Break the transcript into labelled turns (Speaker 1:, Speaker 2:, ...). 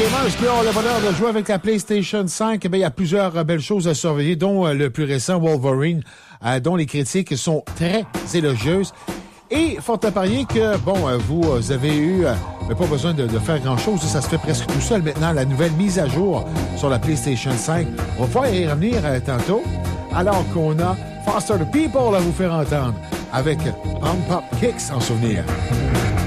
Speaker 1: gamers qui ont le bonheur de jouer avec la PlayStation 5, il y a plusieurs belles choses à surveiller, dont le plus récent Wolverine, dont les critiques sont très élogieuses. Et fort à parier que, vous avez eu pas besoin de faire grand-chose. Ça se fait presque tout seul maintenant. La nouvelle mise à jour sur la PlayStation 5. On va pouvoir y revenir tantôt, alors qu'on a Faster the People à vous faire entendre avec Pump Up Kicks en souvenir.